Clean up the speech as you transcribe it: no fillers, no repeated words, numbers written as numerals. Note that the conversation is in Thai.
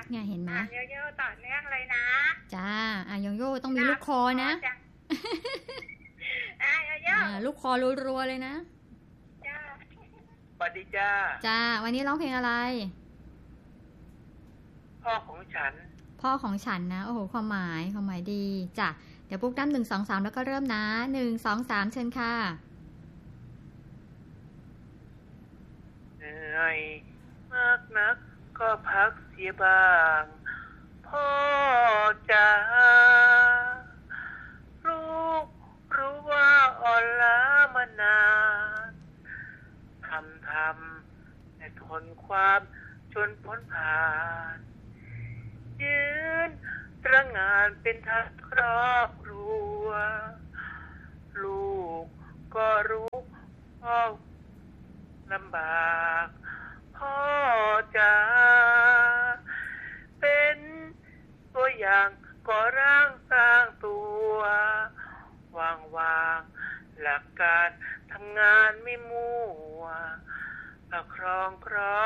เนี่ยเห็นไหมโยโย่ต่อเนื่องเลยนะจ้าโยโย่ต้องมีลูกคอนะโยโย่ลูกคอรัวๆเลยนะจ้าสวัสดีจ้าจ้าวันนี้ร้องเพลงอะไรพ่อของฉันพ่อของฉันนะโอ้โหความหมายดีจ้ะเดี๋ยวปุ๊กนับ1 2 3แล้วก็เริ่มนะ1 2 3เชิญค่ะเหนื่อยมากนักก็พักเสียบ้างพ่อจ๋ารู้ว่าอ่อนล้ามานานทำแต่ทนความจนพ้นผ่านยืนตระหง่านเป็นทัพครอบครัวลูกก็รู้พ่อลำบากพ่อจ๋าเป็นตัวอย่างก่อร่างสร้างตัววางหลักการทำงานไม่มั่วครอง